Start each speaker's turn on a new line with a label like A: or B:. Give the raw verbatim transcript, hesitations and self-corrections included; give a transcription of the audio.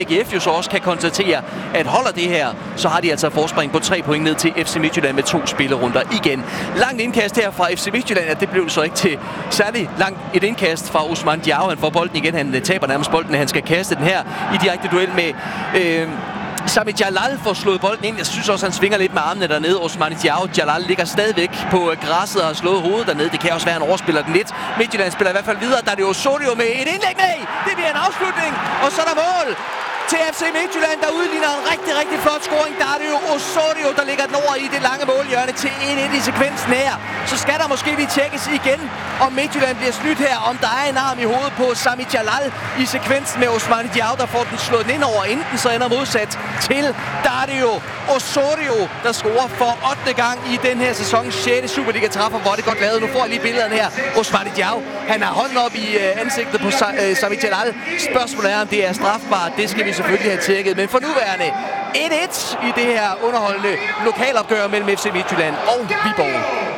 A: A G F jo så også kan konstatere, at holder det her, så har de altså forspring på tre point ned til F C Midtjylland med to spillerunder igen. Langt indkast her fra F C Midtjylland, at det blev så ikke til særlig langt et indkast fra Osman Diao. Han får bolden igen, han taber nærmest bolden, han skal kaste den her i direkte duel med øh, Sami Jalal får slået bolden ind. Jeg synes også, han svinger lidt med armene dernede. Osman Diao. Jalal ligger stadigvæk på græsset og har slået hovedet dernede. Det kan også være, han overspiller den lidt. Midtjylland spiller i hvert fald videre. Der er det Osorio med et indlæg med. Det bliver en afslutning. Og så er der mål til F C Midtjylland, der udligner en rigtig, rigtig flot scoring. Der er det jo Osorio, der ligger den over i det lange målhjørne til en et i sekvensen her. Så skal der måske lige tjekkes igen, om Midtjylland bliver snydt her. Om der er en arm i hovedet på Sami Jalal i sekvensen med Osman Diao, der får den slået den ind over. Enten så ender modsat til, der er det jo Osorio, der scorer for ottende gang i den her sæson. sjette Superliga-træffer, hvor det godt lavet. Nu får jeg lige billederne her. Osman Diao, han har hånden op i ansigtet på Sami Jalal. Spørgsmålet er, om det er strafbart. Det skal vi selvfølgelig have tjekket, men for nuværende et et i det her underholdende lokalopgør mellem F C Midtjylland og Viborg.